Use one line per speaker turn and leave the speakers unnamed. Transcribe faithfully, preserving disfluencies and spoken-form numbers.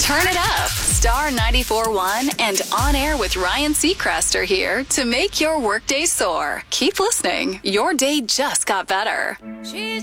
Turn it up. Star ninety-four point one and On Air with Ryan Seacrest are here to make your workday soar. Keep listening. Your day just got better.